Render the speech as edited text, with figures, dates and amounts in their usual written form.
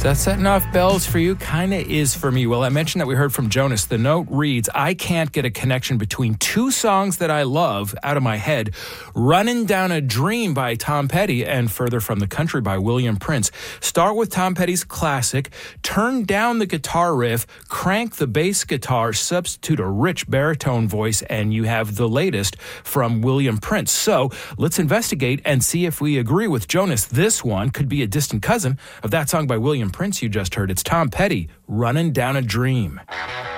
That's setting off bells for you? Kinda is for me. Well, I mentioned that we heard from Jonas. The note reads, I can't get a connection between two songs that I love out of my head, Running Down a Dream by Tom Petty and Further from the Country by William Prince. Start with Tom Petty's classic, turn down the guitar riff, crank the bass guitar, substitute a rich baritone voice, and you have the latest from William Prince. So let's investigate and see if we agree with Jonas. This one could be a distant cousin of that song by William Prince you just heard. It's Tom Petty, Running Down a Dream.